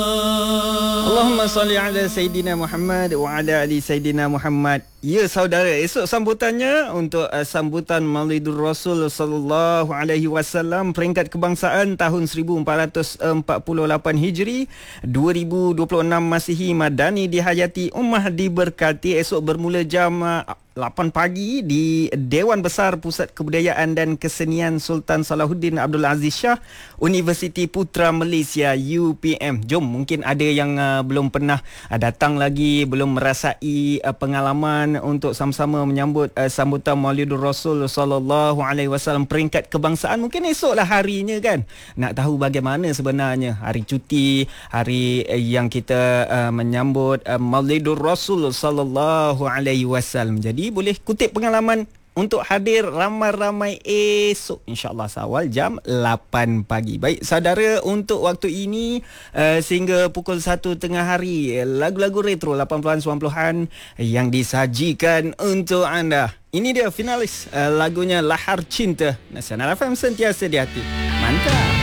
Allahumma salli ala Sayyidina Muhammad wa ala ali Sayyidina Muhammad. Ya saudara, esok sambutannya untuk sambutan Maulidur Rasul sallallahu alaihi wasallam peringkat kebangsaan tahun 1448 Hijri, 2026 Masihi Madani dihayati ummah diberkati. Esok bermula jam 8 pagi di Dewan Besar Pusat Kebudayaan dan Kesenian Sultan Salahuddin Abdul Aziz Shah, Universiti Putra Malaysia UPM. Jom, mungkin ada yang belum pernah datang lagi, belum merasai pengalaman untuk sama-sama menyambut sambutan Maulidur Rasul sallallahu alaihi wasallam peringkat kebangsaan. Mungkin esoklah harinya kan. Nak tahu bagaimana sebenarnya hari cuti, hari yang kita menyambut Maulidur Rasul sallallahu alaihi wasallam. Jadi boleh kutip pengalaman untuk hadir ramai-ramai esok insya-Allah seawal jam 8 pagi. Baik saudara, untuk waktu ini sehingga pukul 1 tengah hari, lagu-lagu retro 80-an 90-an yang disajikan untuk anda. Ini dia finalis lagunya Lahar Cinta. Nasional FM, sentiasa di hati. Mantap.